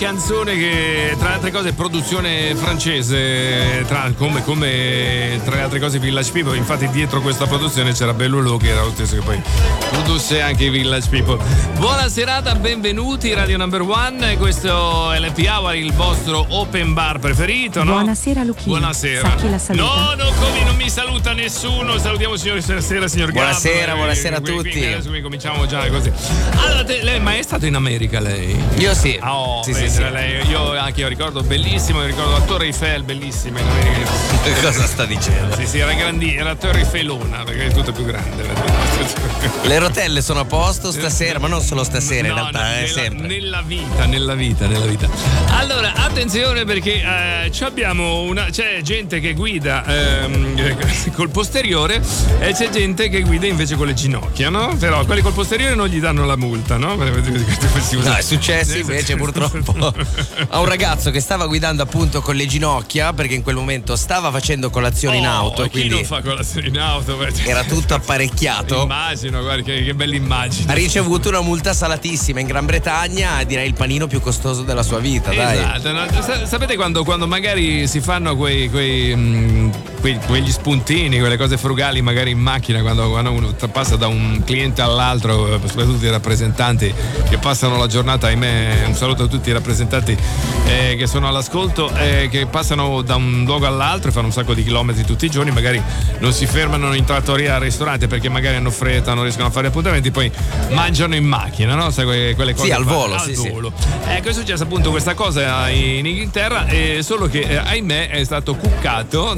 canzone che tra le altre cose è produzione francese, come tra le altre cose Village People. Infatti dietro questa produzione c'era Bellulò, che era lo stesso che poi produsse anche i Village People. Buona serata, benvenuti Radio Number One, questo è l'Happy Hour, il vostro open bar preferito, no? Buonasera Luchino. Buonasera. Sa chi la saluta? No, come non mi saluta nessuno. Salutiamo signori, buonasera signor Gabbo. Buonasera a tutti. Adesso cominciamo già così. Allora, lei mai è stato in America lei? Io sì. Sì. Lei, io anche ricordo bellissimo, ricordo la Torre Eiffel bellissima in America. Cosa sta dicendo? Sì, era Torre Eiffelona, perché è tutto più grande. Le rotelle sono a posto stasera, ma non solo stasera, in realtà è sempre. Nella vita. Allora, attenzione perché c'è gente che guida col posteriore e c'è gente che guida invece con le ginocchia, no? Però quelli col posteriore non gli danno la multa, no? No, è successo invece purtroppo a un ragazzo che stava guidando appunto con le ginocchia, perché in quel momento stava facendo colazione in auto. Chi quindi non fa colazione in auto? era tutto apparecchiato. Immagino, guarda che bella immagine. Ha ricevuto una multa salatissima in Gran Bretagna, direi il panino più costoso della sua vita, dai. Esatto, no? Sapete quando magari si fanno quegli spuntini, quelle cose frugali magari in macchina, quando uno passa da un cliente all'altro, soprattutto i rappresentanti che passano la giornata, ahimè, un saluto a tutti i rappresentanti che sono all'ascolto, che passano da un luogo all'altro e fanno un sacco di chilometri tutti i giorni, magari non si fermano in trattoria al ristorante perché magari hanno fretta, non riescono a fare appuntamenti, poi mangiano in macchina, no? Sai, quelle cose sì, al volo. Ecco, è successa appunto questa cosa in Inghilterra, solo che ahimè è stato cuccato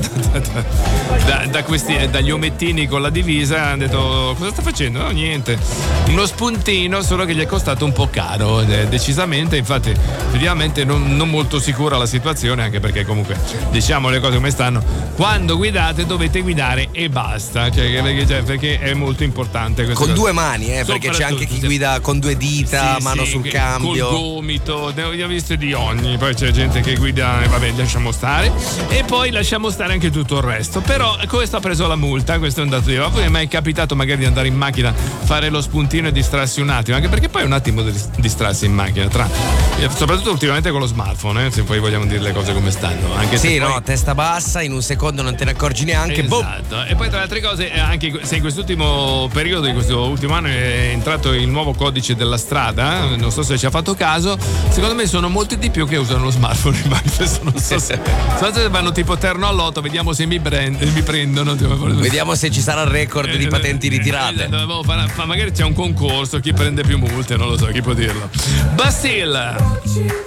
dagli omettini con la divisa. Hanno detto: cosa sta facendo? No, niente, uno spuntino, solo che gli è costato un po' caro, decisamente. Infatti effettivamente non molto sicura la situazione, anche perché comunque diciamo le cose come stanno: quando guidate dovete guidare e basta, perché è molto importante con cosa. Due mani, perché c'è anche chi guida con due dita, mano sul cambio, col gomito, ne ho viste di ogni. Poi c'è gente che guida e vabbè, lasciamo stare, e poi lasciamo stare anche tutto il resto. Però questo ha preso la multa, questo è un dato di lavoro. Poi mi è capitato magari di andare in macchina, fare lo spuntino e distrarsi un attimo, anche perché poi è un attimo di distrarsi in macchina, soprattutto ultimamente con lo smartphone, se poi vogliamo dire le cose come stanno, anche se poi... testa bassa, in un secondo non te ne accorgi neanche. Esatto. E poi tra le altre cose, anche se in quest'ultimo periodo, in questo ultimo anno è entrato il nuovo codice della strada, non so se ci ha fatto caso, secondo me sono molti di più che usano lo smartphone in manifesto, non so se vanno tipo terno all'otto, vediamo se mi prendono, vediamo se ci sarà il record di patenti ritirate. Magari c'è un concorso, chi prende più multe, non lo so, chi può dirlo. Bastille.